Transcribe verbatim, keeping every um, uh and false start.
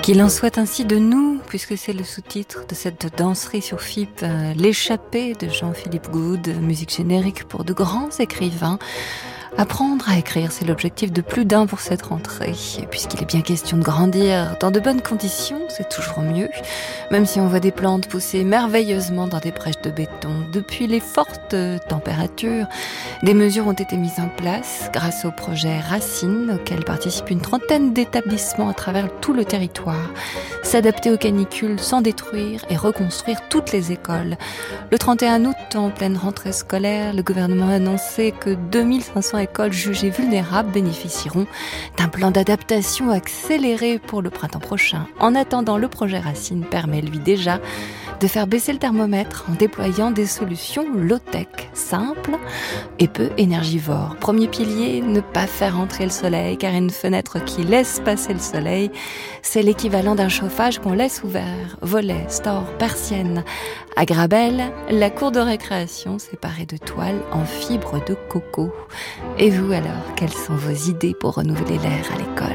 Qu'il en soit ainsi de nous, puisque c'est le sous-titre de cette danserie sur F I P, euh, L'échappée de Jean-Philippe Goude, musique générique pour de grands écrivains. Apprendre à écrire, c'est l'objectif de plus d'un pour cette rentrée. Et puisqu'il est bien question de grandir dans de bonnes conditions, c'est toujours mieux. Même si on voit des plantes pousser merveilleusement dans des brèches de béton. Depuis les fortes températures, des mesures ont été mises en place grâce au projet Racine, auquel participent une trentaine d'établissements à travers tout le territoire. S'adapter aux canicules sans détruire et reconstruire toutes les écoles. Le trente et un août, en pleine rentrée scolaire, le gouvernement a annoncé que deux mille cinq cents écoles jugées vulnérables bénéficieront d'un plan d'adaptation accéléré pour le printemps prochain. En attendant, le projet Racine permet lui déjà de faire baisser le thermomètre en déployant des solutions low-tech, simples et peu énergivores. Premier pilier, ne pas faire entrer le soleil, car une fenêtre qui laisse passer le soleil, c'est l'équivalent d'un chauffage qu'on laisse ouvert. Volets, stores, persiennes. À Grabel, la cour de récréation séparée de toiles en fibre de coco. Et vous alors, quelles sont vos idées pour renouveler l'air à l'école ?